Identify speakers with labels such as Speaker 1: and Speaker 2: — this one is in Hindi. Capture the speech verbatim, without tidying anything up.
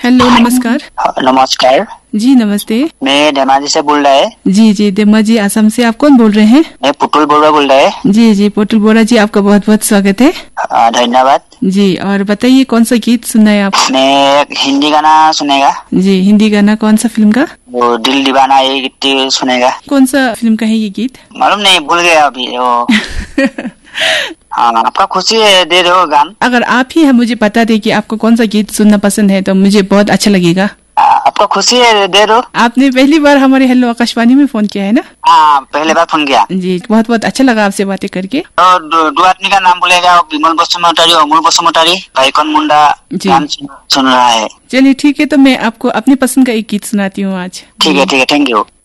Speaker 1: हेलो, नमस्कार।
Speaker 2: नमस्कार
Speaker 1: जी, नमस्ते।
Speaker 2: मैं धेमाजी से बोल रहा है।
Speaker 1: जी जी, धेमाजी असम से। आप कौन बोल रहे हैं?
Speaker 2: मैं पुतुल बोरा बोल रहा है।
Speaker 1: जी जी, पुतुल बोरा जी, आपका बहुत बहुत स्वागत है।
Speaker 2: धन्यवाद
Speaker 1: जी, और बताइए कौन सा गीत सुनना है आप?
Speaker 2: मैं हिंदी गाना सुनेगा।
Speaker 1: जी, हिंदी गाना कौन सा फिल्म का?
Speaker 2: वो दिल दीवाना ये गीत सुनेगा।
Speaker 1: कौन सा फिल्म का है ये गीत?
Speaker 2: मालूम नहीं, भूल गया अभी वो। हाँ, आपका खुशी है, दे दो गान।
Speaker 1: अगर आप ही मुझे बता दे कि आपको कौन सा गीत सुनना पसंद है तो मुझे बहुत अच्छा लगेगा।
Speaker 2: आपको खुशी है, दे दो।
Speaker 1: आपने पहली बार हमारे हेलो आकाशवाणी में फोन किया है ना?
Speaker 2: हाँ, पहले बार फोन किया।
Speaker 1: जी, बहुत बहुत अच्छा लगा आपसे बातें करके।
Speaker 2: और दो आदमी का नाम बोलेगा, विमल बसुमतारी, अमूल बसुमतारी, भाईकन मुंडा गान सुन रहा है।
Speaker 1: चलिए ठीक है, तो मैं आपको अपनी पसंद का एक गीत सुनाती हूँ आज।
Speaker 2: ठीक है ठीक है, थैंक यू।